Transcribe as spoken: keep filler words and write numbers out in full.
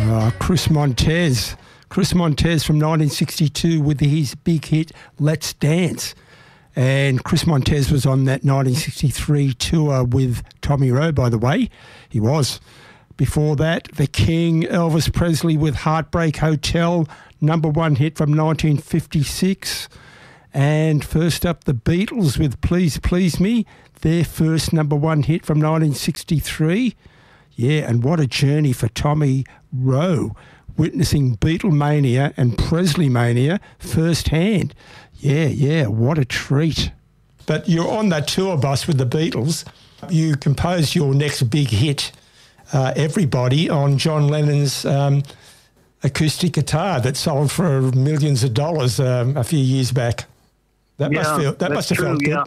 Uh, Chris Montez. Chris Montez from nineteen sixty-two with his big hit, Let's Dance. And Chris Montez was on that nineteen sixty-three tour with Tommy Rowe, by the way. He was. Before that, The King, Elvis Presley with Heartbreak Hotel, number one hit from nineteen fifty-six. And first up, The Beatles with Please Please Me, their first number one hit from nineteen sixty-three. Yeah, and what a journey for Tommy Rowe, witnessing Beatlemania and Presley mania firsthand. Yeah, yeah, what a treat. But you're on that tour bus with the Beatles. You composed your next big hit, uh, Everybody, on John Lennon's um, acoustic guitar that sold for millions of dollars um, a few years back. That yeah, must feel that must have true, felt good. yeah.